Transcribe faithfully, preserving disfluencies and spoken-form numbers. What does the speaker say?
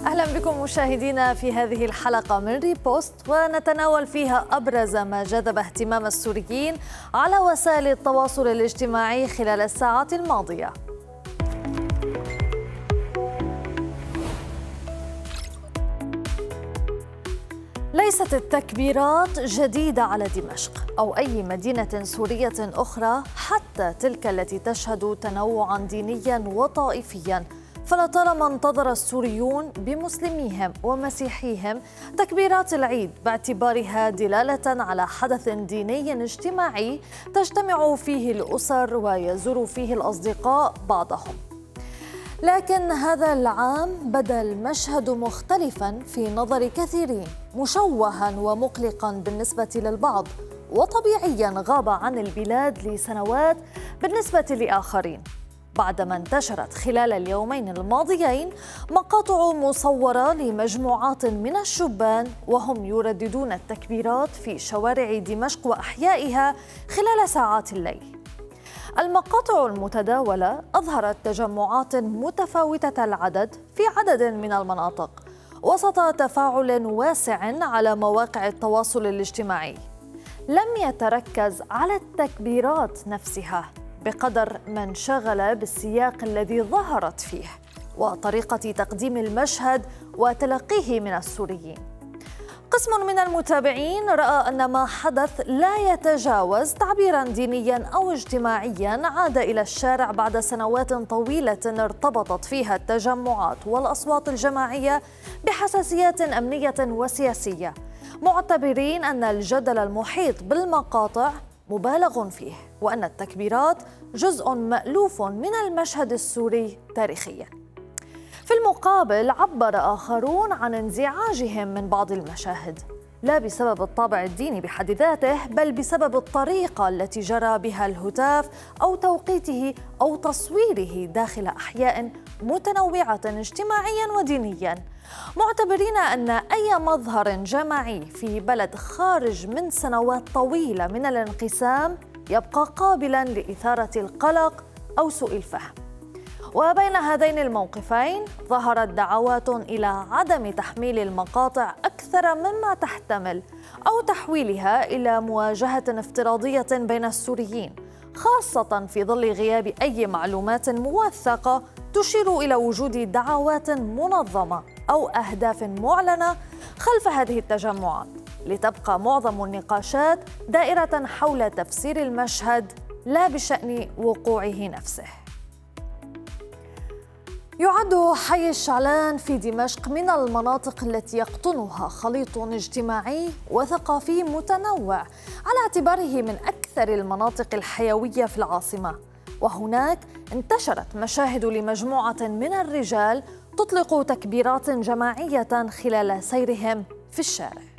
أهلا بكم مشاهدينا في هذه الحلقة من ريبوست، ونتناول فيها أبرز ما جذب اهتمام السوريين على وسائل التواصل الاجتماعي خلال الساعات الماضية. ليست التكبيرات جديدة على دمشق أو أي مدينة سورية أخرى، حتى تلك التي تشهد تنوعا دينيا وطائفيا، فلطالما انتظر السوريون بمسلميهم ومسيحيهم تكبيرات العيد باعتبارها دلالة على حدث ديني اجتماعي تجتمع فيه الأسر ويزور فيه الأصدقاء بعضهم. لكن هذا العام بدا المشهد مختلفا في نظر كثيرين، مشوها ومقلقا بالنسبة للبعض، وطبيعيا غاب عن البلاد لسنوات بالنسبة لآخرين، بعدما انتشرت خلال اليومين الماضيين مقاطع مصورة لمجموعات من الشبان وهم يرددون التكبيرات في شوارع دمشق وأحيائها خلال ساعات الليل. المقاطع المتداولة أظهرت تجمعات متفاوتة العدد في عدد من المناطق وسط تفاعل واسع على مواقع التواصل الاجتماعي. لم يتركز على التكبيرات نفسها بقدر ما انشغل بالسياق الذي ظهرت فيه وطريقة تقديم المشهد وتلقيه من السوريين. قسم من المتابعين رأى أن ما حدث لا يتجاوز تعبيراً دينياً أو اجتماعياً عاد إلى الشارع بعد سنوات طويلة ارتبطت فيها التجمعات والأصوات الجماعية بحساسيات أمنية وسياسية، معتبرين أن الجدل المحيط بالمقاطع مبالغ فيه، وأن التكبيرات جزء مألوف من المشهد السوري تاريخياً. في المقابل عبر آخرون عن انزعاجهم من بعض المشاهد، لا بسبب الطابع الديني بحد ذاته، بل بسبب الطريقة التي جرى بها الهتاف أو توقيته أو تصويره داخل أحياء متنوعة اجتماعيا ودينيا، معتبرين أن أي مظهر جماعي في بلد خارج من سنوات طويلة من الانقسام يبقى قابلا لإثارة القلق أو سوء الفهم. وبين هذين الموقفين ظهرت دعوات إلى عدم تحميل المقاطع أكثر مما تحتمل أو تحويلها إلى مواجهة افتراضية بين السوريين، خاصة في ظل غياب أي معلومات موثقة تشير إلى وجود دعوات منظمة أو أهداف معلنة خلف هذه التجمعات، لتبقى معظم النقاشات دائرة حول تفسير المشهد لا بشأن وقوعه نفسه. يعد حي الشعلان في دمشق من المناطق التي يقطنها خليط اجتماعي وثقافي متنوع على اعتباره من أكثر المناطق الحيوية في العاصمة، وهناك انتشرت مشاهد لمجموعة من الرجال تطلق تكبيرات جماعية خلال سيرهم في الشارع.